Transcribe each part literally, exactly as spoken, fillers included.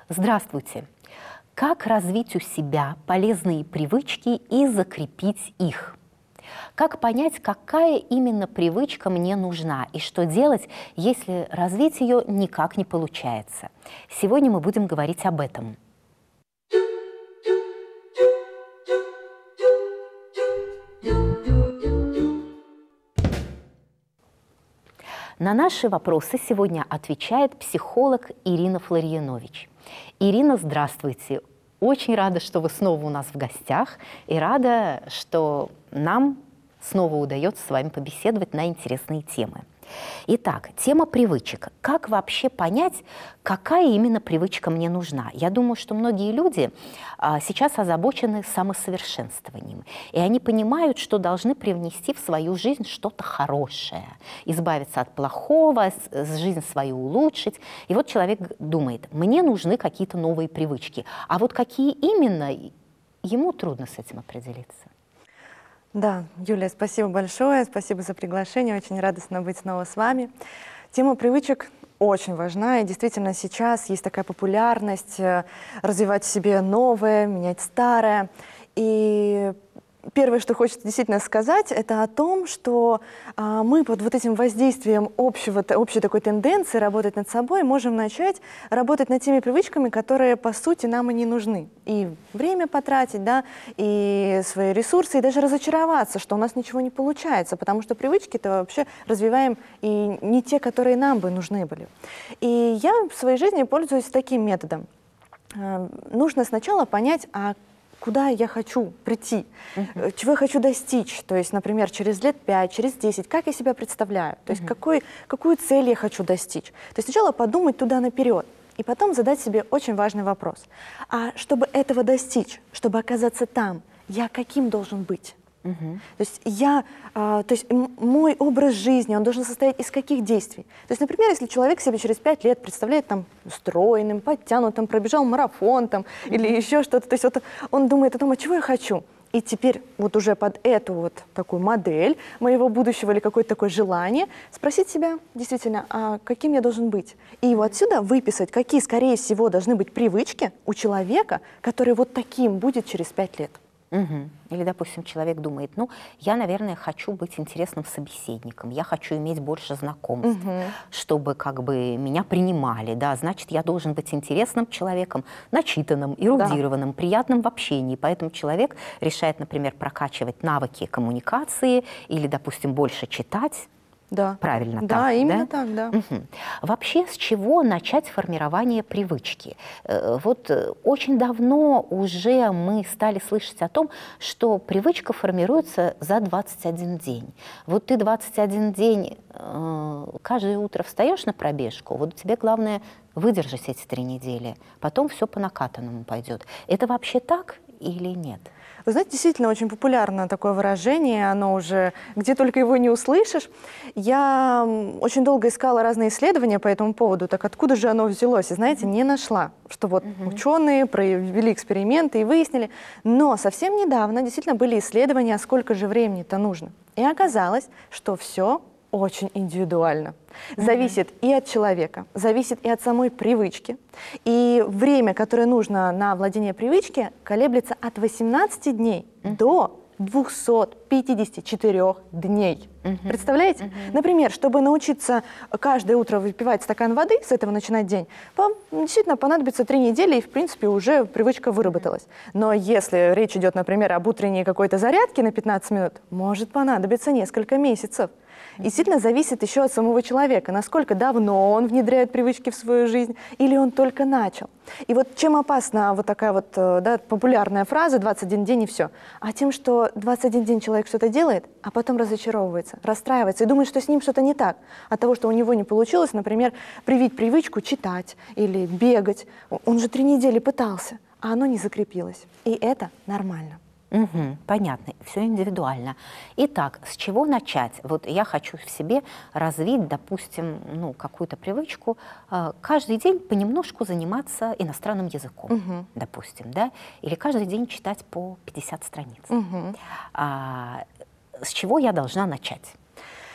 Здравствуйте! Как развить у себя полезные привычки и закрепить их? Как понять, какая именно привычка мне нужна и что делать, если развить ее никак не получается? Сегодня мы будем говорить об этом. На наши вопросы сегодня отвечает психолог Ирина Флориянович. Ирина, здравствуйте! Очень рада, что вы снова у нас в гостях, и рада, что нам снова удается с вами побеседовать на интересные темы. Итак, тема привычек. Как вообще понять, какая именно привычка мне нужна? Я думаю, что многие люди а, сейчас озабочены самосовершенствованием, и они понимают, что должны привнести в свою жизнь что-то хорошее, избавиться от плохого, с, жизнь свою улучшить. И вот человек думает, мне нужны какие-то новые привычки, а вот какие именно, ему трудно с этим определиться. Да, Юлия, спасибо большое, спасибо за приглашение, очень радостно быть снова с вами. Тема привычек очень важна, и действительно сейчас есть такая популярность развивать в себе новое, менять старое. И первое, что хочется действительно сказать, это о том, что а, мы под вот этим воздействием общего, общей такой тенденции работать над собой можем начать работать над теми привычками, которые, по сути, нам и не нужны. И время потратить, да, и свои ресурсы, и даже разочароваться, что у нас ничего не получается, потому что привычки-то вообще развиваем и не те, которые нам бы нужны были. И я в своей жизни пользуюсь таким методом. А, нужно сначала понять, а куда я хочу прийти, uh-huh. чего я хочу достичь, то есть, например, через лет пять, через десять, как я себя представляю, то есть uh-huh. какой, какую цель я хочу достичь. То есть сначала подумать туда наперед, и потом задать себе очень важный вопрос. А чтобы этого достичь, чтобы оказаться там, я каким должен быть? Uh-huh. То есть, я, а, то есть мой образ жизни, он должен состоять из каких действий? То есть, например, если человек себя через пять лет представляет там стройным, подтянутым, пробежал марафон там, uh-huh. или еще что-то, то есть вот он думает о том, а чего я хочу? И теперь вот уже под эту вот такую модель моего будущего или какое-то такое желание спросить себя действительно, а каким я должен быть? И вот отсюда выписать, какие, скорее всего, должны быть привычки у человека, который вот таким будет через пять лет. Угу. Или, допустим, человек думает, ну, я, наверное, хочу быть интересным собеседником, я хочу иметь больше знакомств, угу. чтобы как бы меня принимали, да, значит, я должен быть интересным человеком, начитанным, эрудированным, да. приятным в общении, поэтому человек решает, например, прокачивать навыки коммуникации или, допустим, больше читать. Да. Правильно да, так, именно да? так, да. Угу. Вообще, с чего начать формирование привычки? Вот очень давно уже мы стали слышать о том, что привычка формируется за двадцать один день. Вот ты двадцать один день э, каждое утро встаешь на пробежку, вот тебе главное выдержать эти три недели, потом все по накатанному пойдет. Это вообще так или нет? Вы знаете, действительно очень популярно такое выражение, оно уже, где только его не услышишь. Я очень долго искала разные исследования по этому поводу, так откуда же оно взялось? И знаете, не нашла, что вот uh-huh. ученые провели эксперименты и выяснили. Но совсем недавно действительно были исследования, сколько же времени-то нужно. И оказалось, что все очень индивидуально. Зависит mm-hmm. и от человека, зависит и от самой привычки. И время, которое нужно на владение привычки, колеблется от восемнадцати дней mm-hmm. до двухсот пятидесяти четырёх дней. Mm-hmm. Представляете? Mm-hmm. Например, чтобы научиться каждое утро выпивать стакан воды, с этого начинать день, действительно понадобится три недели, и, в принципе, уже привычка выработалась. Но если речь идет, например, об утренней какой-то зарядке на пятнадцать минут, может понадобиться несколько месяцев. И действительно зависит еще от самого человека, насколько давно он внедряет привычки в свою жизнь, или он только начал. И вот чем опасна вот такая вот да, популярная фраза «двадцать один день и все», а тем, что двадцать один день человек что-то делает, а потом разочаровывается, расстраивается и думает, что с ним что-то не так. От того, что у него не получилось, например, привить привычку читать или бегать. Он же три недели пытался, а оно не закрепилось. И это нормально. Угу, понятно, все индивидуально. Итак, с чего начать? Вот я хочу в себе развить, допустим, ну, какую-то привычку, э, каждый день понемножку заниматься иностранным языком, угу. допустим, да, или каждый день читать по пятьдесят страниц. Угу. А, с чего я должна начать?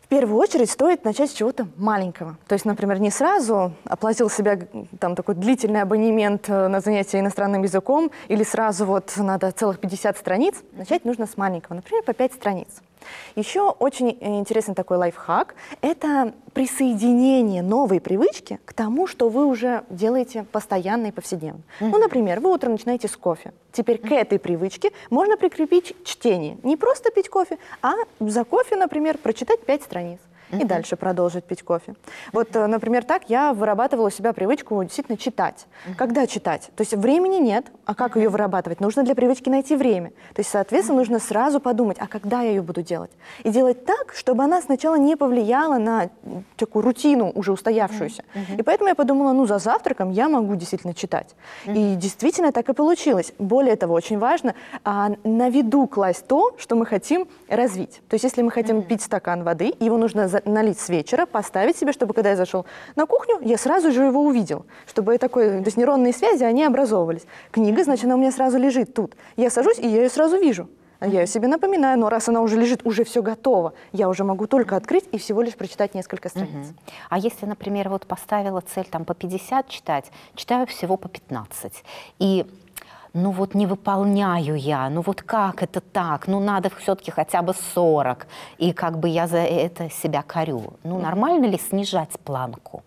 В первую очередь стоит начать с чего-то маленького. То есть, например, не сразу оплатил себе там такой длительный абонемент на занятия иностранным языком, или сразу вот надо целых пятьдесят страниц. Начать нужно с маленького, например, по пять страниц. Еще очень интересный такой лайфхак – это присоединение новой привычки к тому, что вы уже делаете постоянно и повседневно. Mm-hmm. Ну, например, вы утром начинаете с кофе. Теперь mm-hmm. к этой привычке можно прикрепить чтение. Не просто пить кофе, а за кофе, например, прочитать пять страниц. И uh-huh. дальше продолжить пить кофе. Вот, например, так я вырабатывала у себя привычку действительно читать. Uh-huh. Когда читать? То есть времени нет, а как uh-huh. ее вырабатывать? Нужно для привычки найти время. То есть, соответственно, uh-huh. нужно сразу подумать, а когда я ее буду делать? И делать так, чтобы она сначала не повлияла на такую рутину, уже устоявшуюся. Uh-huh. И поэтому я подумала, ну, за завтраком я могу действительно читать. Uh-huh. И действительно так и получилось. Более того, очень важно а, на виду класть то, что мы хотим развить. То есть, если мы хотим uh-huh. пить стакан воды, его нужно налить с вечера, поставить себе, чтобы когда я зашел на кухню, я сразу же его увидел, чтобы такой, то есть нейронные связи, они образовывались. Книга, значит, она у меня сразу лежит тут. Я сажусь, и я ее сразу вижу. Я ее себе напоминаю, но раз она уже лежит, уже все готово, я уже могу только открыть и всего лишь прочитать несколько страниц. Угу. А если, например, вот поставила цель там по пятьдесят читать, читаю всего по пятнадцать, и ну вот не выполняю я, ну вот как это так, ну надо все-таки хотя бы сорок, и как бы я за это себя корю. Ну нормально ли снижать планку?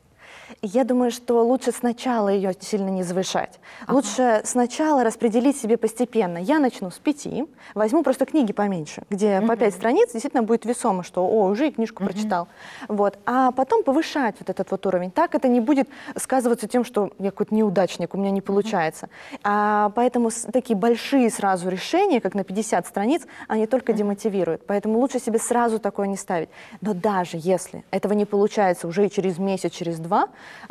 Я думаю, что лучше сначала ее сильно не завышать. Ага. Лучше сначала распределить себе постепенно. Я начну с пяти, возьму просто книги поменьше, где uh-huh. по пять страниц действительно будет весомо, что о, уже и книжку uh-huh. прочитал. Вот. А потом повышать вот этот вот уровень. Так это не будет сказываться тем, что я какой-то неудачник, у меня не получается. Uh-huh. А, поэтому такие большие сразу решения, как на пятьдесят страниц, они только uh-huh. демотивируют. Поэтому лучше себе сразу такое не ставить. Но даже если этого не получается уже и через месяц, через два,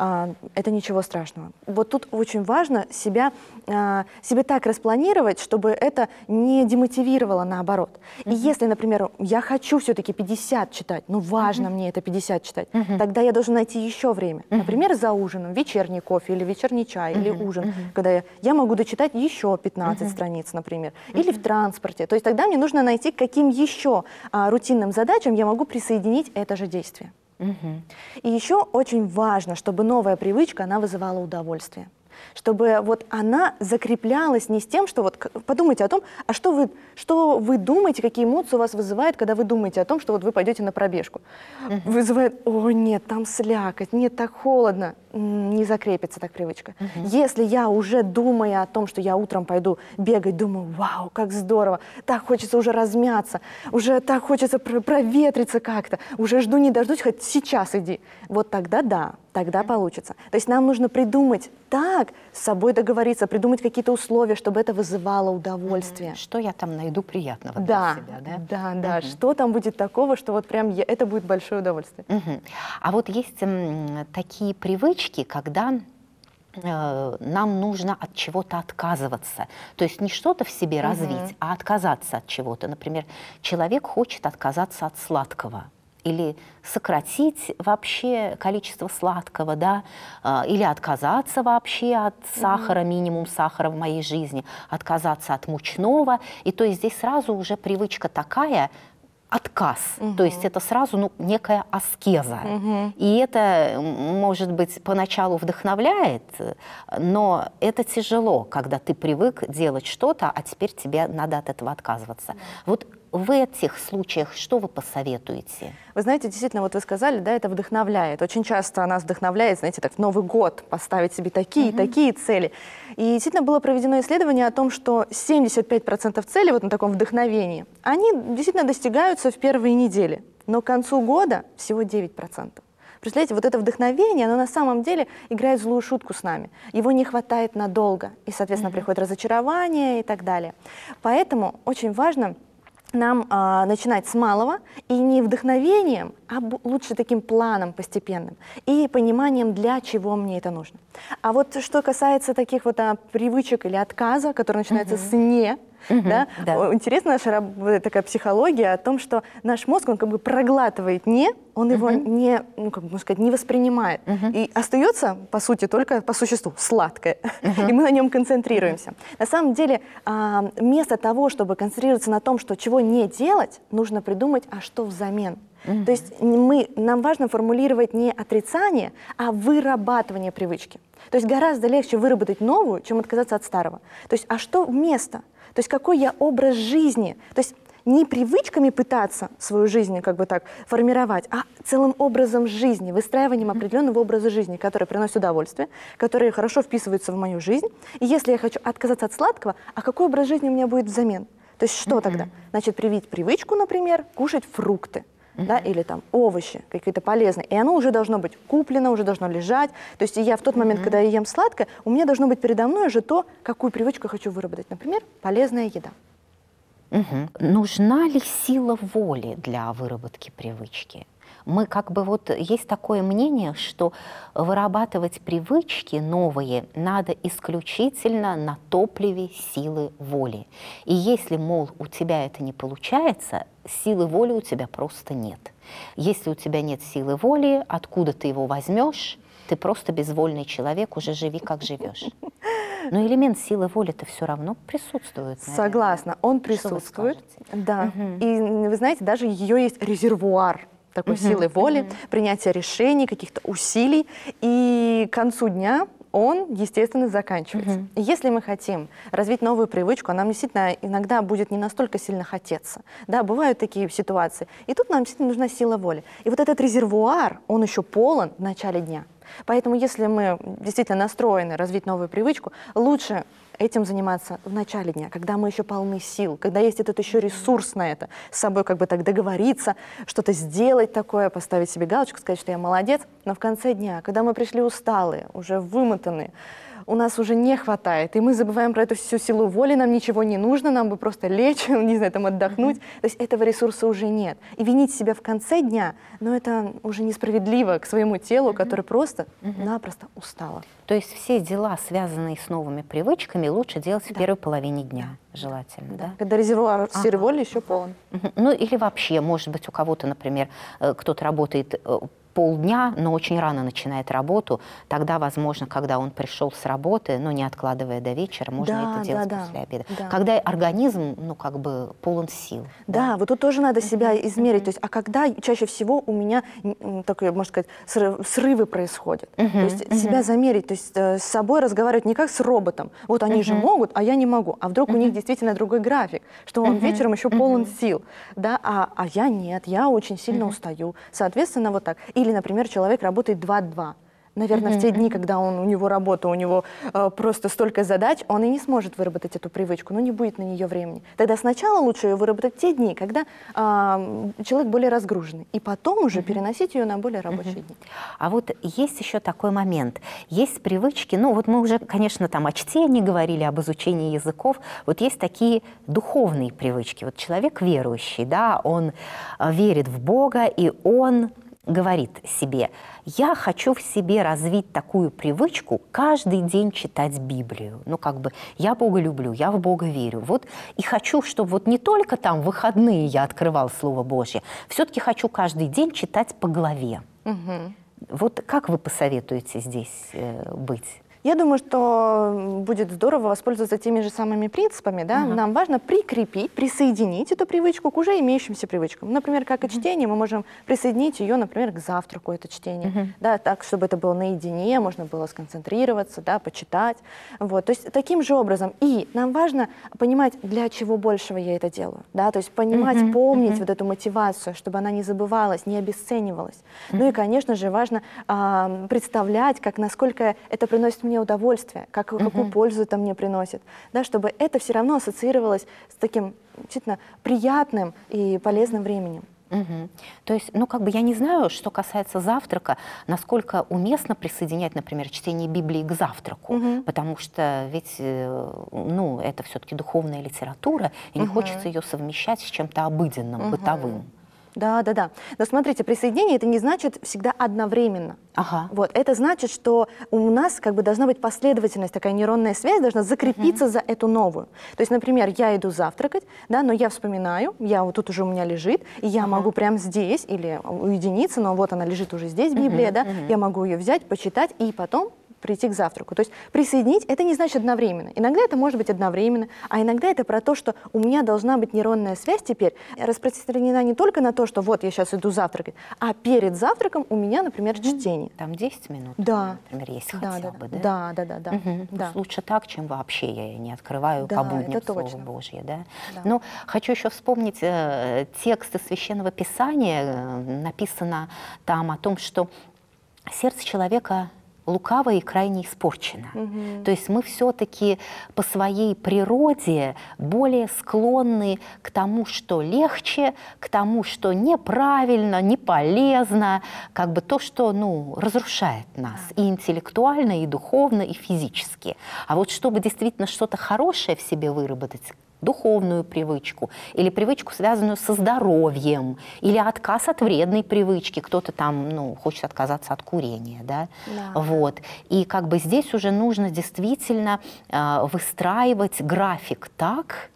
это ничего страшного. Вот тут очень важно себя, себе так распланировать, чтобы это не демотивировало, наоборот. Uh-huh. И если, например, я хочу все-таки пятьдесят читать, ну важно uh-huh. мне это пятьдесят читать, uh-huh. тогда я должен найти еще время. Uh-huh. Например, за ужином, вечерний кофе или вечерний чай, uh-huh. или ужин, uh-huh. когда я, я могу дочитать еще пятнадцать uh-huh. страниц, например, uh-huh. или в транспорте. То есть тогда мне нужно найти, к каким еще а, рутинным задачам я могу присоединить это же действие. Угу. И еще очень важно, чтобы новая привычка, она вызывала удовольствие. Чтобы вот она закреплялась не с тем, что вот подумайте о том, а что вы, что вы думаете, какие эмоции у вас вызывает, когда вы думаете о том, что вот вы пойдете на пробежку. Uh-huh. Вызывает, о нет, там слякоть, нет, так холодно. Не закрепится так привычка. Uh-huh. Если я уже думая о том, что я утром пойду бегать, думаю, вау, как здорово, так хочется уже размяться, уже так хочется про- проветриться как-то, уже жду не дождусь, хоть сейчас иди. Вот тогда да, тогда uh-huh. получится. То есть нам нужно придумать так, с собой договориться, придумать какие-то условия, чтобы это вызывало удовольствие. Uh-huh. Что я там найду приятного да, для себя, да? Да, да, uh-huh. что там будет такого, что вот прям я, это будет большое удовольствие. Uh-huh. А вот есть м, такие привычки, когда э, нам нужно от чего-то отказываться. То есть не что-то в себе uh-huh. развить, а отказаться от чего-то. Например, человек хочет отказаться от сладкого. Или сократить вообще количество сладкого, да, э, или отказаться вообще от сахара, mm-hmm. минимум сахара в моей жизни, отказаться от мучного. И то есть здесь сразу уже привычка такая, отказ. Угу. То есть это сразу ну, некая аскеза. Угу. И это, может быть, поначалу вдохновляет, но это тяжело, когда ты привык делать что-то, а теперь тебе надо от этого отказываться. Да. Вот в этих случаях что вы посоветуете? Вы знаете, действительно, вот вы сказали, да, это вдохновляет. Очень часто нас вдохновляет, знаете, так в Новый год поставить себе такие, mm-hmm. такие цели. И действительно было проведено исследование о том, что семьдесят пять процентов целей вот на таком вдохновении, они действительно достигаются в первые недели, но к концу года всего девять процентов. Представляете, вот это вдохновение, оно на самом деле играет злую шутку с нами. Его не хватает надолго, и, соответственно, mm-hmm. приходит разочарование и так далее. Поэтому очень важно нам а, начинать с малого, и не вдохновением, а лучше таким планом постепенным, и пониманием, для чего мне это нужно. А вот что касается таких вот а, привычек или отказа, который начинается uh-huh. с «не», да? да. О, Интересна наша раб- такая психология о том, что наш мозг, он как бы проглатывает «не», он его не, ну, как бы, можно сказать, не воспринимает. И остается, по сути, только по существу сладкое. И мы на нем концентрируемся. На самом деле, а, вместо того, чтобы концентрироваться на том, что чего не делать, нужно придумать, а что взамен. То есть мы, нам важно формулировать не отрицание, а вырабатывание привычки. То есть гораздо легче выработать новую, чем отказаться от старого. То есть а что вместо? То есть какой я образ жизни? То есть не привычками пытаться свою жизнь как бы так формировать, а целым образом жизни, выстраиванием определенного образа жизни, который приносит удовольствие, который хорошо вписывается в мою жизнь. И если я хочу отказаться от сладкого, а какой образ жизни у меня будет взамен? То есть что тогда? Значит, привить привычку, например, кушать фрукты. Да, или там овощи какие-то полезные, и оно уже должно быть куплено, уже должно лежать. То есть я в тот момент, когда я ем сладкое, у меня должно быть передо мной уже то, какую привычку я хочу выработать. Например, полезная еда. Мгм. Нужна ли сила воли для выработки привычки? Мы как бы вот есть такое мнение, что вырабатывать привычки новые надо исключительно на топливе силы воли. И если, мол, у тебя это не получается, силы воли у тебя просто нет. Если у тебя нет силы воли, откуда ты его возьмешь? Ты просто безвольный человек, уже живи как живешь. Но элемент силы воли-то все равно присутствует. Наверное. Согласна, он Что вы присутствует. скажете? Да. И вы знаете, даже ее есть резервуар такой силы воли, принятия решений, каких-то усилий. И к концу дня он, естественно, заканчивается. И если мы хотим развить новую привычку, а нам действительно иногда будет не настолько сильно хотеться. Да, бывают такие ситуации. И тут нам действительно нужна сила воли. И вот этот резервуар, он еще полон в начале дня. Поэтому если мы действительно настроены развить новую привычку, лучше этим заниматься в начале дня, когда мы еще полны сил, когда есть этот еще ресурс на это, с собой как бы так договориться, что-то сделать такое, поставить себе галочку, сказать, что я молодец. Но в конце дня, когда мы пришли усталые, уже вымотанные, у нас уже не хватает, и мы забываем про эту всю силу воли, нам ничего не нужно, нам бы просто лечь, не знаю, там отдохнуть. То есть этого ресурса уже нет. И винить себя в конце дня, ну это уже несправедливо к своему телу, которое просто-напросто устало. То есть все дела, связанные с новыми привычками, лучше делать в первой половине дня, желательно, да? Когда резервуар силы воли еще полон. Мгм. Ну или вообще, может быть, у кого-то, например, э, кто-то работает э, полдня, но очень рано начинает работу, тогда, возможно, когда он пришел с работы, но не откладывая до вечера, можно Да, это делать да, после да, обеда. да. Когда организм, ну, как бы полон сил. Да, вот тут тоже надо себя измерить. То есть, а когда чаще всего у меня м, такое, можно сказать, срыв- срывы происходят. То есть себя замерить, то есть э, с собой разговаривать не как с роботом. Вот они же могут, а я не могу. А вдруг у них действительно другой график, что он вечером еще полон сил, да, а, а я нет, я очень сильно устаю. Соответственно, вот так. Или, например, человек работает два-два. Наверное, в те дни, когда он, у него работа, у него э, просто столько задач, он и не сможет выработать эту привычку, ну не будет на нее времени. Тогда сначала лучше ее выработать в те дни, когда э, человек более разгруженный, и потом уже переносить ее на более рабочие дни. А вот есть еще такой момент. Есть привычки, ну вот мы уже, конечно, там о чтении говорили, об изучении языков. Вот есть такие духовные привычки. Вот человек верующий, да, он э, верит в Бога, и он говорит себе: я хочу в себе развить такую привычку каждый день читать Библию. Ну, как бы, я Бога люблю, я в Бога верю. Вот, и хочу, чтобы вот не только там в выходные я открывал Слово Божье, все-таки хочу каждый день читать по главе. Мгм. Вот как вы посоветуете здесь э, быть? Я думаю, что будет здорово воспользоваться теми же самыми принципами. Да? Ага. Нам важно прикрепить, присоединить эту привычку к уже имеющимся привычкам. Например, как и чтение, мы можем присоединить ее, например, к завтраку, это чтение. Да, так, чтобы это было наедине, можно было сконцентрироваться, да, почитать. Вот. То есть таким же образом. И нам важно понимать, для чего большего я это делаю. Да? То есть понимать, Мгм, помнить мгм. вот эту мотивацию, чтобы она не забывалась, не обесценивалась. Ну и, конечно же, важно а, представлять, как, насколько это приносит мне удовольствие, как, какую пользу это мне приносит, да, чтобы это все равно ассоциировалось с таким действительно приятным и полезным временем. Мгм. То есть, ну, как бы я не знаю, что касается завтрака, насколько уместно присоединять, например, чтение Библии к завтраку, Мгм. потому что ведь, э, ну, это все-таки духовная литература, и не Мгм. хочется ее совмещать с чем-то обыденным, Мгм. бытовым. Да, да, да. Но смотрите, присоединение это не значит всегда одновременно. Ага. Вот, это значит, что у нас как бы должна быть последовательность, такая нейронная связь должна закрепиться uh-huh. за эту новую. То есть, например, я иду завтракать, да, но я вспоминаю, я вот тут уже у меня лежит, и я uh-huh. могу прямо здесь или уединиться, но вот она лежит уже здесь, Библия, uh-huh. да, uh-huh. я могу ее взять, почитать и потом прийти к завтраку. То есть присоединить это не значит одновременно. Иногда это может быть одновременно, а иногда это про то, что у меня должна быть нейронная связь теперь распространена не только на то, что вот я сейчас иду завтракать, а перед завтраком у меня, например, чтение. Там десять минут, да. например, есть да, хотя да, бы, да? Да, да, да. да. Угу. да. Лучше так, чем вообще я не открываю да, по будням Слово Божье. Да? Да. Но хочу еще вспомнить э, тексты Священного Писания. Э, написано там о том, что сердце человека лукаво и крайне испорчено. Угу. То есть мы все-таки по своей природе более склонны к тому, что легче, к тому, что неправильно, не полезно, как бы то, что ну, разрушает нас и интеллектуально, и духовно, и физически. А вот чтобы действительно что-то хорошее в себе выработать, духовную привычку или привычку, связанную со здоровьем, или отказ от вредной привычки. Кто-то там ну, хочет отказаться от курения. Да? Да. Вот. И как бы здесь уже нужно действительно э, выстраивать график так,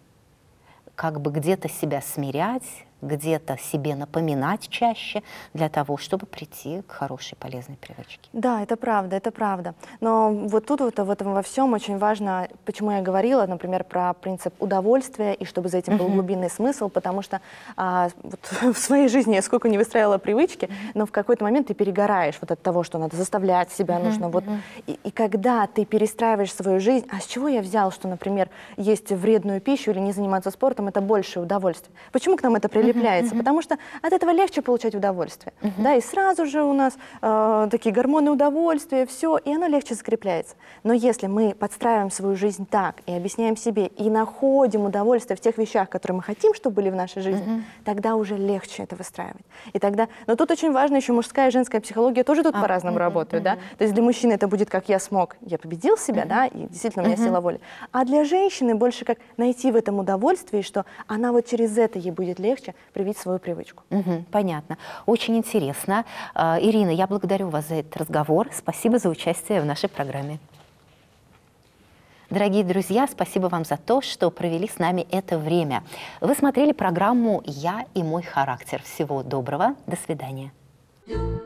как бы где-то себя смирять, где-то себе напоминать чаще для того, чтобы прийти к хорошей, полезной привычке. Да, это правда, это правда. Но вот тут вот в этом во всем очень важно, почему я говорила, например, про принцип удовольствия, и чтобы за этим был глубинный смысл, потому что а, вот в своей жизни я сколько не выстраивала привычки, но в какой-то момент ты перегораешь вот от того, что надо заставлять себя, нужно вот... И, и когда ты перестраиваешь свою жизнь, а с чего я взял, что, например, есть вредную пищу или не заниматься спортом, это большее удовольствие? Почему к нам это прилепляется? Uh-huh. Потому что от этого легче получать удовольствие. Uh-huh. Да, и сразу же у нас э, такие гормоны удовольствия, все, и оно легче закрепляется. Но если мы подстраиваем свою жизнь так и объясняем себе, и находим удовольствие в тех вещах, которые мы хотим, чтобы были в нашей жизни, uh-huh. тогда уже легче это выстраивать. И тогда... Но тут очень важно еще мужская и женская психология тоже тут uh-huh. по-разному uh-huh. работают. Uh-huh. Да? То есть для мужчины это будет как «я смог, я победил себя», uh-huh. да, и действительно у меня uh-huh. сила воли. А для женщины больше как найти в этом удовольствие, что она вот через это ей будет легче привить свою привычку. Угу, понятно. Очень интересно. Uh, Ирина, я благодарю вас за этот разговор. Спасибо за участие в нашей программе. Дорогие друзья, спасибо вам за то, что провели с нами это время. Вы смотрели программу «Я и мой характер». Всего доброго. До свидания.